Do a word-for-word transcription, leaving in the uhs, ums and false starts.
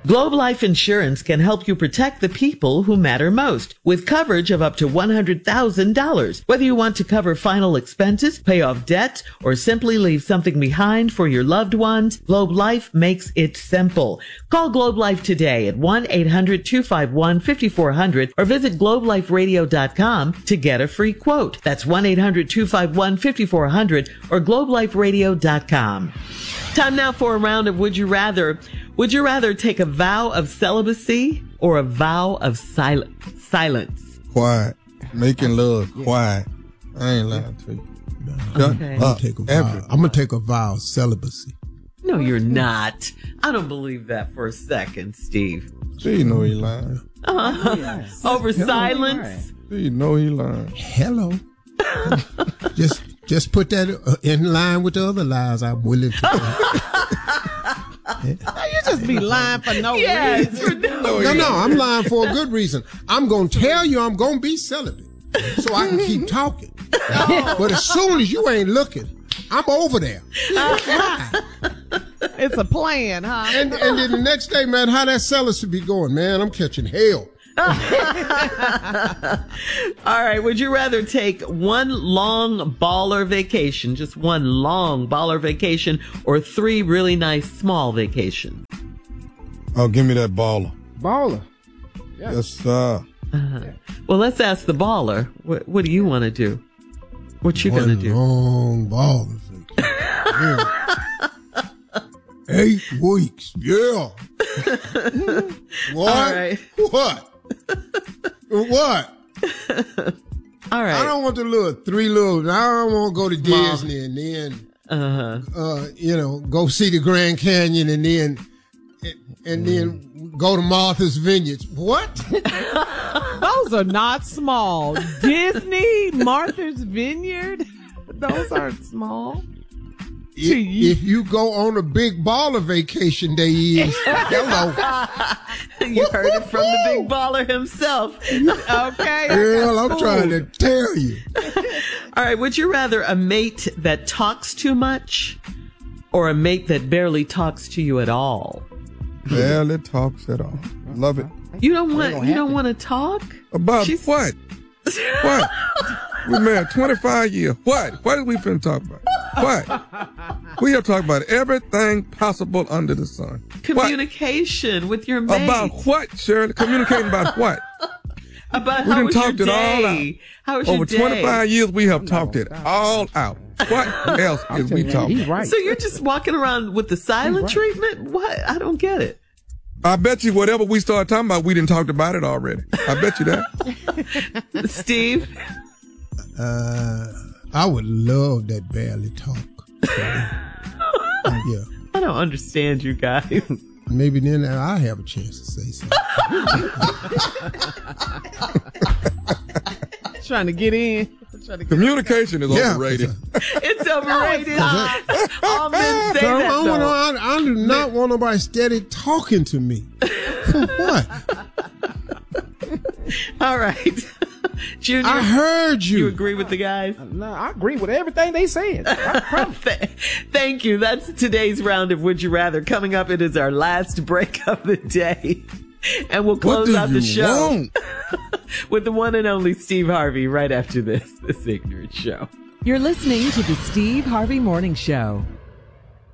Globe Life Insurance can help you protect the people who matter most with coverage of up to one hundred thousand dollars. Whether you want to cover final expenses, pay off debt, or simply leave something behind for your loved ones, Globe Life makes it simple. Call Globe Life today at one eight hundred two five one five four zero zero or visit globe life radio dot com to get a free quote. That's one eight hundred two five one five four zero zero or globe life radio dot com. Time now for a round of Would You Rather. Would you rather take a vow of celibacy or a vow of sil- silence? Quiet. Making love quiet. I ain't lying to you. Shut okay. up. Take a vow. I'm going to take a vow of celibacy. No, you're not. I don't believe that for a second, Steve. Steve know he lying. Uh-huh. Yes. Over Hello. Silence? Steve know he lying. Hello. just just put that in line with the other lies I'm willing to tell. You just be lying for no yes, reason. For no, no, reason. no, I'm lying for a good reason. I'm going to tell you I'm going to be celibate so I can keep talking. No. But as soon as you ain't looking, I'm over there. Uh, it's a plan, huh? And, and then the next day, man, how that celibacy be going? Man, I'm catching hell. All right. Would you rather take one long baller vacation, just one long baller vacation, or three really nice small vacations? Oh, give me that baller. Baller. Yes, yes sir. Uh-huh. Well, let's ask the baller. What, what do you want to do? What you one gonna do? Long baller vacation. Yeah. Eight weeks. Yeah. What? All right. What? What? All right. I don't want the little three little. I don't want to go to Mom. Disney and then, uh-huh. uh, you know, go see the Grand Canyon and then, and then go to Martha's Vineyards. What? Those are not small. Disney, Martha's Vineyard. Those aren't small. If, if you go on a big baller vacation, they is. Hello. You heard it from the big baller himself. Okay. Girl, I'm trying to tell you. All right. Would you rather a mate that talks too much or a mate that barely talks to you at all? Barely talks at all. Love it. You don't want. You don't want to talk about She's... what? What? We married twenty-five years. What? What are we finna talk about? What? We have talked about everything possible under the sun. Communication what? With your mate. About what, Shirley? Communicating about what? About we how done was talked your it day? all out. How was Over your day? twenty-five years, we have talked it all out. What else is we talking? He's right. So you're just walking around with the silent right. treatment? What? I don't get it. I bet you whatever we started talking about, we didn't talk about it already. I bet you that. Steve? Uh, I would love that barely talk. Yeah. I don't understand you guys. Maybe then I have a chance to say something. Trying to get in. Trying to get Communication in. is yeah, overrated. It's overrated. All men say Come that, on, though. I, I do not want nobody steady talking to me. For what? All right. Junior, I heard you. You agree with the guys? No, I agree with everything they said. Thank you. That's today's round of Would You Rather. Coming up, it is our last break of the day. And we'll close out the show with the one and only Steve Harvey right after this, this ignorant show. You're listening to the Steve Harvey Morning Show.